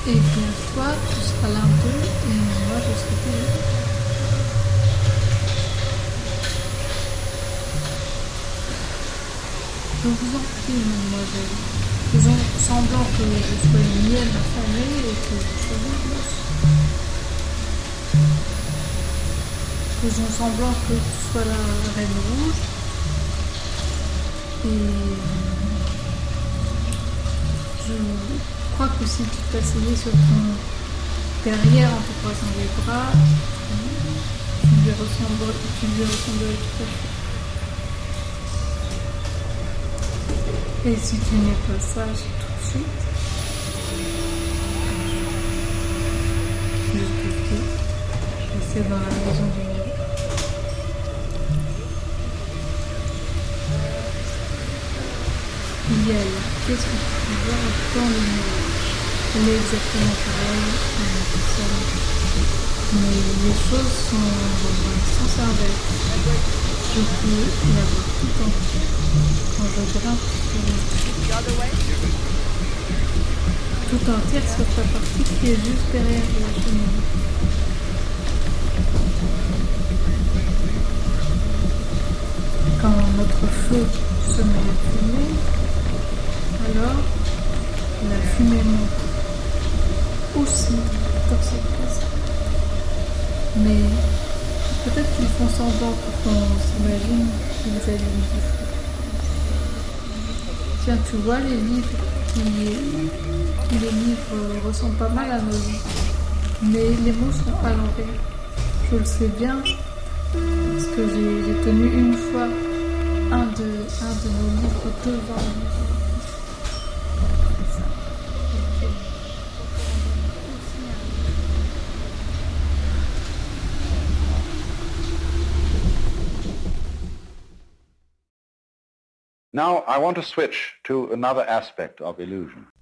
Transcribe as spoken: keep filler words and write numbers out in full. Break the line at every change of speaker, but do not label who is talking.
Et bien toi, tu seras l'un d'eux et moi, je serai tes deux. Je vous en prie, mademoiselle. Faisons semblant que je sois une hyène affamée et que vous soyez de l'os. Faisons semblant que tu sois la reine rouge. Et je crois que si tu t'asseyais sur ton derrière en te croisant les bras, tu lui ressemblerais, tu lui ressemblerais tout à fait. Et si tu n'es pas sage tout de suite, je te fais, c'est dans la maison du milieu. Yael, qu'est-ce que tu peux voir dans le milieu? Elle est exactement pareille à la personne. Mais les choses sont dans un sens inverse. Je peux la voir tout entière. Quand je grimpe sur une tout entière sauf la partie qui est juste derrière la cheminée. Quand notre feu se met à fumer, alors la fumée monte aussi dans cette pièce. Mais peut-être qu'ils font semblant pour qu'on s'imagine qu'ils allument du feu. Tiens, tu vois les livres qui... Les livres ressemblent pas mal à nos livres, mais les mots sont à l'envers. Je le sais bien, parce que j'ai, j'ai tenu une fois un de, un de nos livres devant le livre.
Now, I want to switch to another aspect of illusion.